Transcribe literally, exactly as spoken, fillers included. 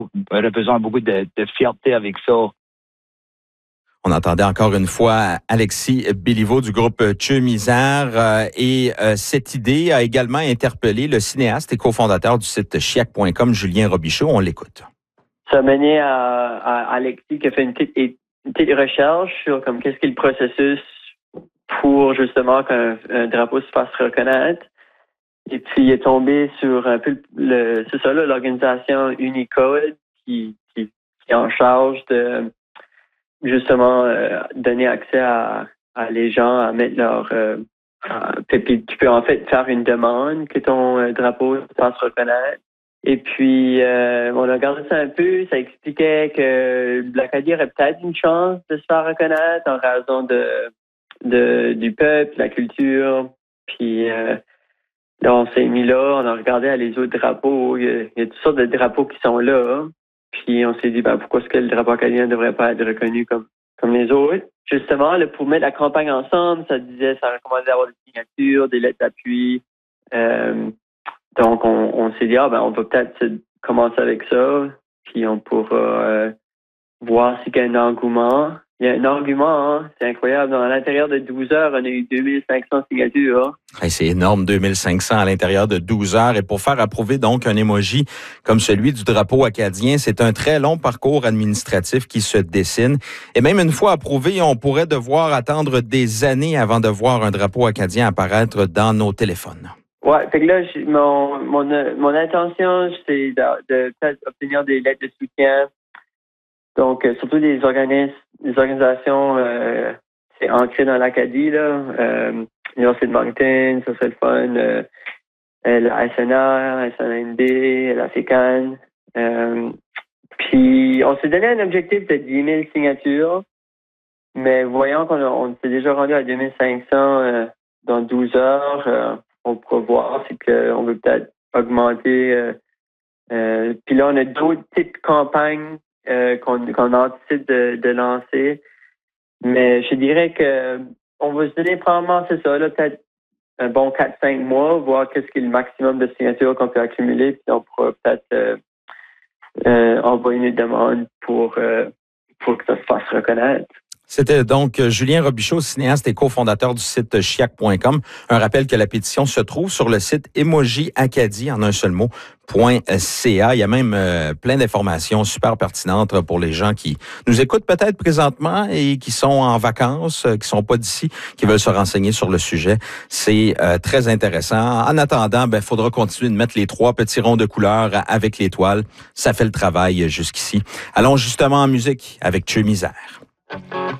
représente beaucoup de, de fierté avec ça. On entendait encore une fois Alexis Béliveau du groupe Thieu Misère euh, et euh, cette idée a également interpellé le cinéaste et cofondateur du site chiac point com, Julien Robichaud. On l'écoute. Ça a mené à, à Alexis qui a fait une petite, une petite recherche sur comme qu'est-ce qui est le processus pour justement qu'un un drapeau se fasse reconnaître. Et puis il est tombé sur un peu le, c'est ça là, l'organisation Unicode qui, qui, qui est en charge de justement euh, donner accès à, à les gens à mettre leur euh, à, puis tu peux en fait faire une demande que ton euh, drapeau se fasse reconnaître. Et puis, euh, on a regardé ça un peu, ça expliquait que l'Acadie aurait peut-être une chance de se faire reconnaître en raison de, de du peuple, la culture. Puis euh, là, on s'est mis là, on a regardé à les autres drapeaux. Il y a, il y a toutes sortes de drapeaux qui sont là. Puis on s'est dit, ben, pourquoi est-ce que le drapeau acadien ne devrait pas être reconnu comme, comme les autres? Justement, là, pour mettre la campagne ensemble, ça disait, ça recommandait d'avoir des signatures, des lettres d'appui. Euh, Donc, on, on s'est dit, ah, ben, on va peut-être commencer avec ça, puis on pourra euh, voir s'il y a un engouement. Il y a un engouement, hein? C'est incroyable. À l'intérieur de douze heures, on a eu deux mille cinq cents signatures. Hey, c'est énorme, deux mille cinq cents à l'intérieur de douze heures. Et pour faire approuver donc un émoji comme celui du drapeau acadien, c'est un très long parcours administratif qui se dessine. Et même une fois approuvé, on pourrait devoir attendre des années avant de voir un drapeau acadien apparaître dans nos téléphones. Ouais, fait que là, mon, mon, mon intention, c'est de, de peut-être obtenir des lettres de soutien. Donc, euh, surtout des organismes, des organisations, euh, c'est ancré dans l'Acadie, là. Euh, L'Université de Moncton, ça serait le fun. Euh, la S N R, S N N D, la C A N. Euh, puis, on s'est donné un objectif de dix mille signatures. Mais voyant qu'on a, on s'est déjà rendu à deux mille cinq cents euh, dans douze heures, euh, on pourra voir, c'est qu'on veut peut-être augmenter. Euh, euh, puis là, on a d'autres petites campagnes euh, qu'on, qu'on anticipe de, de lancer. Mais je dirais que on va se donner probablement, c'est ça, là, peut-être un bon quatre cinq mois, voir qu'est-ce qui est le maximum de signatures qu'on peut accumuler, puis on pourra peut-être euh, euh, envoyer une demande pour, euh, pour que ça se fasse reconnaître. C'était donc Julien Robichaud, cinéaste et cofondateur du site chiac point com. Un rappel que la pétition se trouve sur le site Emoji Acadie, en un seul mot, .ca. Il y a même euh, plein d'informations super pertinentes pour les gens qui nous écoutent peut-être présentement et qui sont en vacances, qui sont pas d'ici, qui veulent se renseigner sur le sujet. C'est euh, très intéressant. En attendant, ben, faudra continuer de mettre les trois petits ronds de couleur avec l'étoile. Ça fait le travail jusqu'ici. Allons justement en musique avec Thieu Misère.